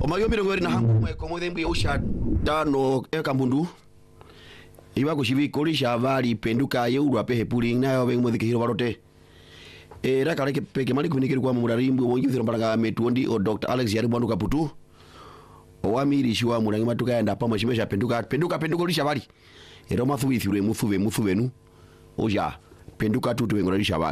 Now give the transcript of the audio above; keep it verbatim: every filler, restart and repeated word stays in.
Omayo mirongo iri na hamwe komo thembi usha tano eka mbundu. Iba kushiviko lishavari penduka yeurwa pehe puling nayo beng muthikihiro barote. Era kale ke peke mali kunikiri kwa murarimbu wongi thiro baraga metuondi o Doctor Alex yari mwanduka putu. Owamiri shiwa murangi matuka enda pa mashimesha penduka penduka penduka lishavari. Era mathubi thure muthuve muthuvenu. Oja penduka tutu bengora lishavari.